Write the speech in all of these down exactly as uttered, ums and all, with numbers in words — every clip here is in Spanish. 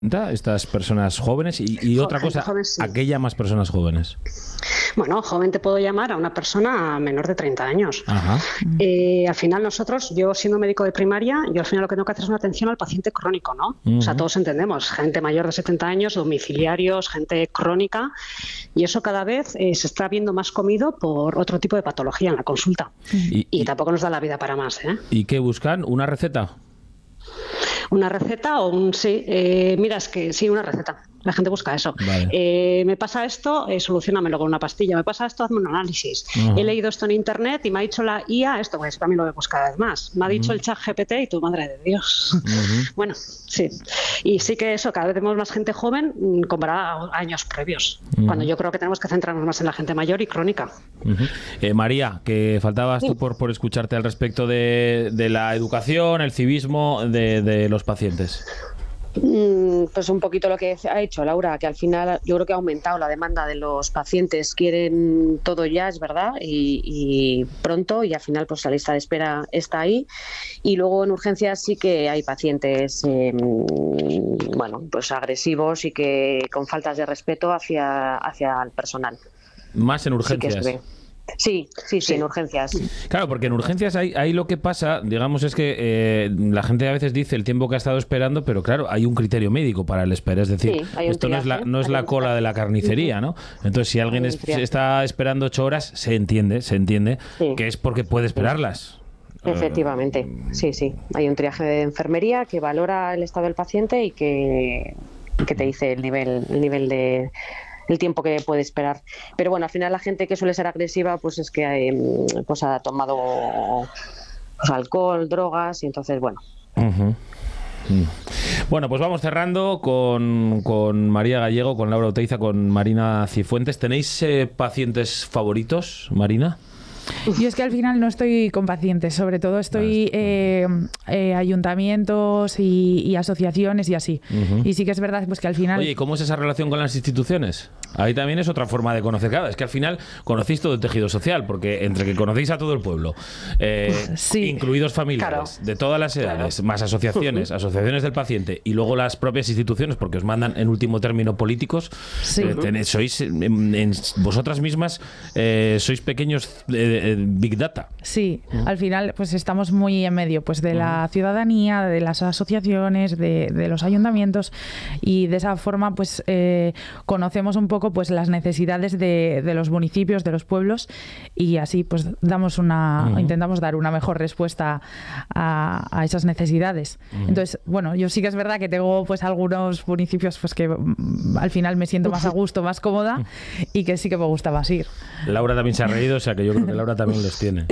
estas personas jóvenes y, y otra cosa, joven, sí. ¿A qué llamas personas jóvenes? Bueno, joven te puedo llamar a una persona menor de treinta años. Ajá. Eh, al final nosotros, yo siendo médico de primaria, yo al final lo que tengo que hacer es una atención al paciente crónico, ¿no? Uh-huh. O sea, todos entendemos, gente mayor de setenta años, domiciliarios, gente crónica, y eso cada vez eh, se está viendo más comido por otro tipo de patología en la consulta. Y, y, y tampoco nos da la vida para más, ¿eh? ¿Y qué buscan? ¿Una receta? Una receta o un sí, eh, mira, es que sí, una receta. La gente busca eso. Vale. Eh, me pasa esto, eh, solucionamelo con una pastilla. Me pasa esto, hazme un análisis. Uh-huh. He leído esto en internet y me ha dicho la I A esto, pues también lo voy a buscar cada vez más. Me ha dicho uh-huh. el chat G P T y tu madre de Dios. Uh-huh. Bueno, sí. Y sí que eso, cada vez tenemos más gente joven comparada a años previos. Uh-huh. Cuando yo creo que tenemos que centrarnos más en la gente mayor y crónica. Uh-huh. eh, María, que faltabas sí. tú por, por escucharte al respecto de, de la educación, el civismo de, de los pacientes. Pues un poquito lo que ha hecho Laura, que al final yo creo que ha aumentado la demanda de los pacientes, quieren todo ya, es verdad, y, y pronto, y al final pues la lista de espera está ahí. Y luego en urgencias sí que hay pacientes eh, bueno, pues agresivos y que con faltas de respeto hacia, hacia el personal. Más en urgencias. Sí, Sí, sí, sí, en urgencias. Claro, porque en urgencias ahí, ahí lo que pasa, digamos, es que eh, la gente a veces dice el tiempo que ha estado esperando, pero claro, hay un criterio médico para el espera. Es decir, sí, esto triaje, no es la, no es la cola de la carnicería, ¿no? Entonces, si alguien es, está esperando ocho horas, se entiende, se entiende sí. que es porque puede esperarlas. Efectivamente, sí, sí. Hay un triaje de enfermería que valora el estado del paciente y que, que te dice el nivel, el nivel de... el tiempo que puede esperar. Pero bueno, al final la gente que suele ser agresiva pues es que eh, pues ha tomado pues, alcohol, drogas y entonces bueno. Uh-huh. Bueno, pues vamos cerrando con, con María Gallego, con Laura Oteiza, con Marina Cifuentes. ¿Tenéis eh, pacientes favoritos, Marina? Yo es que al final no estoy con pacientes, sobre todo estoy eh, eh, ayuntamientos y, y asociaciones y así. Uh-huh. Y sí que es verdad pues que al final... Oye, ¿y cómo es esa relación con las instituciones? Ahí también es otra forma de conocer. Claro, es que al final conocéis todo el tejido social, porque entre que conocéis a todo el pueblo, eh, sí. incluidos familiares, claro. de todas las edades, claro. más asociaciones, asociaciones del paciente y luego las propias instituciones, porque os mandan en último término políticos, sí. eh, tenéis, sois en, en, vosotras mismas eh, sois pequeños eh, Big Data. Sí, uh-huh. al final pues estamos muy en medio pues de la uh-huh. ciudadanía, de las asociaciones, de, de los ayuntamientos y de esa forma pues eh, conocemos un poco pues las necesidades de, de los municipios, de los pueblos y así pues damos una uh-huh. intentamos dar una mejor respuesta a, a esas necesidades. Uh-huh. Entonces, bueno, yo sí que es verdad que tengo pues algunos municipios pues que mm, al final me siento más a gusto, más cómoda uh-huh. y que sí que me gusta más ir. Laura también se ha reído, o sea que yo creo que Laura también los tiene.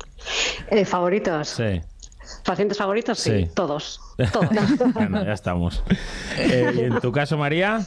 Eh, ¿Favoritos? Sí. ¿Pacientes favoritos? Sí, sí. todos. todos. Bueno, ya estamos. Eh, ¿y en tu caso, María?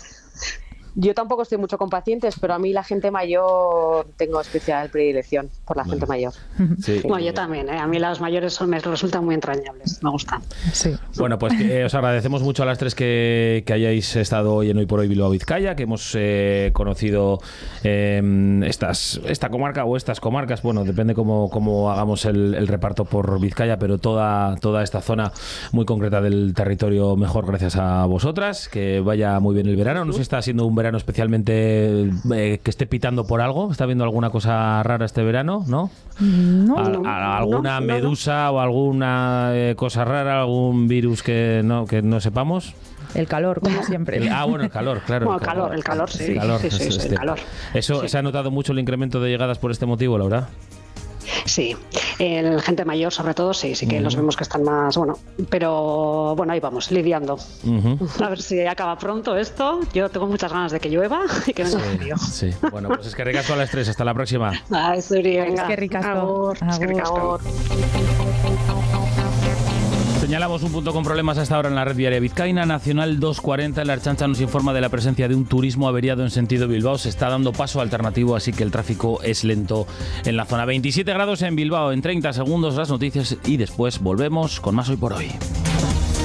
Yo tampoco estoy mucho con pacientes, pero a mí la gente mayor tengo especial predilección por la bueno. gente mayor. Sí. Bueno, yo también, ¿eh? A mí las mayores son, me resultan muy entrañables, me gustan. Sí. Bueno, pues que, os agradecemos mucho a las tres que, que hayáis estado hoy en Hoy por Hoy Bilbao Vizcaya, que hemos eh, conocido eh, estas, esta comarca o estas comarcas, bueno, depende cómo, cómo hagamos el, el reparto por Vizcaya, pero toda, toda esta zona muy concreta del territorio mejor gracias a vosotras, que vaya muy bien el verano, no se está haciendo un verano especialmente eh, que esté pitando por algo. ¿Está viendo alguna cosa rara este verano? ¿No? No. ¿A, a, ¿Alguna no, medusa no, no. o alguna eh, cosa rara, algún virus que no, que no sepamos? El calor, como siempre. El, ah, bueno, el calor, claro. Bueno, el calor, el calor, sí. El calor, sí, sí, es, sí, este. el calor. ¿Eso sí. se ha notado mucho el incremento de llegadas por este motivo, Laura? Sí, el gente mayor sobre todo, sí, sí que uh-huh. los vemos que están más, bueno, pero bueno, ahí vamos, lidiando. Uh-huh. A ver si acaba pronto esto. Yo tengo muchas ganas de que llueva y que venga sí, frío. Sí, bueno, pues es que ricasco a las tres, hasta la próxima. Ah, es venga. Es que ricasco. Agur. Es que ricasco. Señalamos un punto con problemas hasta ahora en la red viaria vizcaína. Nacional doscientos cuarenta, la Ertzaintza nos informa de la presencia de un turismo averiado en sentido Bilbao. Se está dando paso alternativo, así que el tráfico es lento en la zona. veintisiete grados en Bilbao, en treinta segundos las noticias y después volvemos con más Hoy por Hoy.